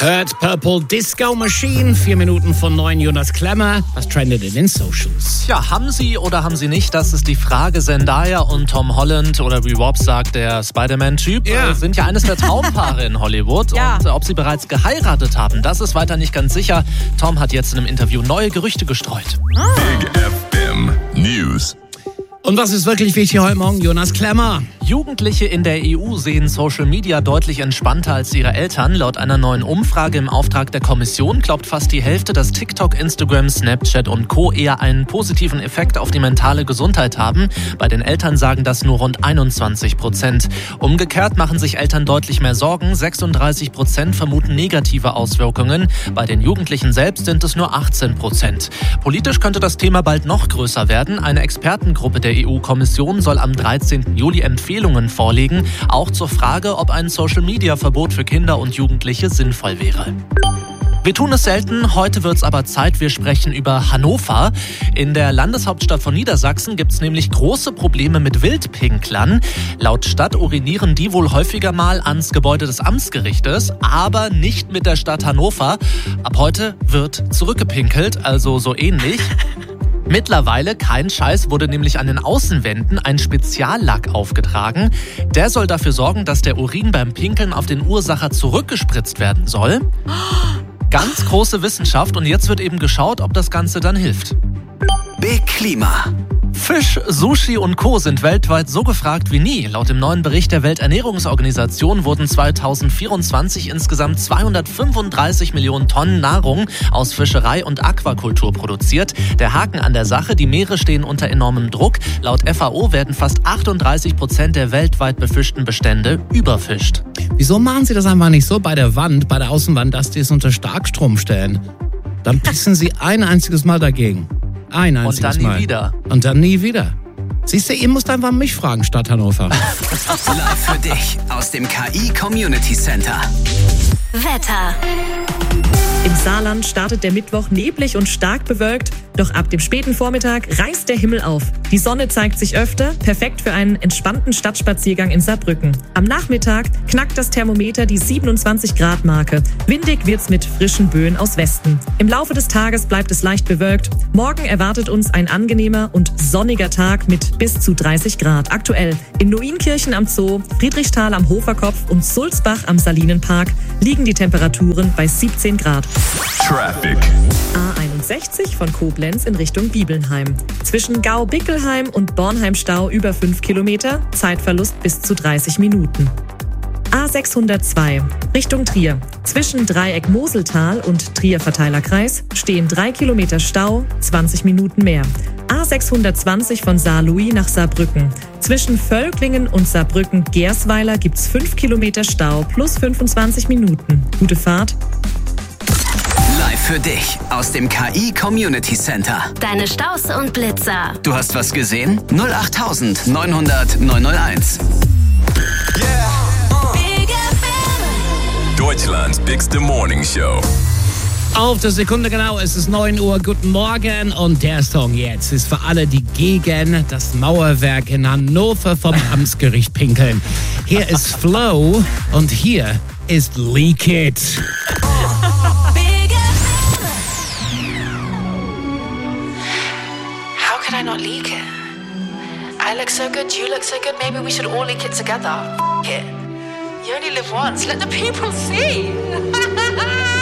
Hört Purple Disco Machine, 4 Minuten von 9, Jonas Klemmer. Was trendet in den Socials? Ja, haben sie oder haben sie nicht? Das ist die Frage. Zendaya und Tom Holland, oder wie Rob sagt, der Spider-Man-Typ, sind ja eines der Traumpaare in Hollywood. Ja. Und ob sie bereits geheiratet haben, das ist weiter nicht ganz sicher. Tom hat jetzt in einem Interview neue Gerüchte gestreut. Big FM News. Und was ist wirklich wichtig heute Morgen, Jonas Klemmer? Jugendliche in der EU sehen Social Media deutlich entspannter als ihre Eltern. Laut einer neuen Umfrage im Auftrag der Kommission glaubt fast die Hälfte, dass TikTok, Instagram, Snapchat und Co. eher einen positiven Effekt auf die mentale Gesundheit haben. Bei den Eltern sagen das nur rund 21%. Umgekehrt machen sich Eltern deutlich mehr Sorgen. 36% vermuten negative Auswirkungen. Bei den Jugendlichen selbst sind es nur 18%. Politisch könnte das Thema bald noch größer werden. Eine Expertengruppe der EU-Kommission soll am 13. Juli Empfehlungen vorlegen, auch zur Frage, ob ein Social-Media-Verbot für Kinder und Jugendliche sinnvoll wäre. Wir tun es selten, heute wird es aber Zeit, wir sprechen über Hannover. In der Landeshauptstadt von Niedersachsen gibt es nämlich große Probleme mit Wildpinklern. Laut Stadt urinieren die wohl häufiger mal ans Gebäude des Amtsgerichtes, aber nicht mit der Stadt Hannover. Ab heute wird zurückgepinkelt, also so ähnlich. Mittlerweile, kein Scheiß, wurde nämlich an den Außenwänden ein Speziallack aufgetragen. Der soll dafür sorgen, dass der Urin beim Pinkeln auf den Ursacher zurückgespritzt werden soll. Ganz große Wissenschaft und jetzt wird eben geschaut, ob das Ganze dann hilft. Big Klima. Fisch, Sushi und Co. sind weltweit so gefragt wie nie. Laut dem neuen Bericht der Welternährungsorganisation wurden 2024 insgesamt 235 Millionen Tonnen Nahrung aus Fischerei und Aquakultur produziert. Der Haken an der Sache, die Meere stehen unter enormem Druck. Laut FAO werden fast 38% der weltweit befischten Bestände überfischt. Wieso machen Sie das einfach nicht so bei der Wand, bei der Außenwand, dass die es unter Starkstrom stellen? Dann pissen Sie ein einziges Mal dagegen. Ein einziges Mal. Und dann nie wieder. Und dann nie wieder. Siehst du, ihr müsst einfach mich fragen, Stadt Hannover. Live für dich aus dem KI Community Center. Wetter. Im Saarland startet der Mittwoch neblig und stark bewölkt, doch ab dem späten Vormittag reißt der Himmel auf. Die Sonne zeigt sich öfter, perfekt für einen entspannten Stadtspaziergang in Saarbrücken. Am Nachmittag knackt das Thermometer die 27-Grad-Marke. Windig wird's mit frischen Böen aus Westen. Im Laufe des Tages bleibt es leicht bewölkt. Morgen erwartet uns ein angenehmer und sonniger Tag mit bis zu 30 Grad. Aktuell in Nuinkirchen am Zoo, Friedrichsthal am Hoferkopf und Sulzbach am Salinenpark liegen die Temperaturen bei 17 Grad. Traffic. A61 von Koblenz in Richtung Bibelnheim. Zwischen Gau-Bickelheim und Bornheim-Stau über 5 Kilometer, Zeitverlust bis zu 30 Minuten. A602 Richtung Trier. Zwischen Dreieck Moseltal und Trier Verteilerkreis stehen 3 Kilometer Stau, 20 Minuten mehr. A620 von Saarlouis nach Saarbrücken. Zwischen Völklingen und Saarbrücken-Gersweiler gibt's 5 Kilometer Stau plus 25 Minuten. Gute Fahrt. Live für dich aus dem KI Community Center. Deine Staus und Blitzer. Du hast was gesehen? 08000 900 901. Big FM. Deutschlands bigste Morning Show. Auf der Sekunde genau, es ist 9 Uhr, guten Morgen und der Song jetzt ist für alle, die gegen das Mauerwerk in Hannover vom Amtsgericht pinkeln. Hier ist Flow und hier ist Leak It. Big FM. How could I not leak it? I look so good, you look so good, maybe we should all leak it together. F it. You only live once, let the people see.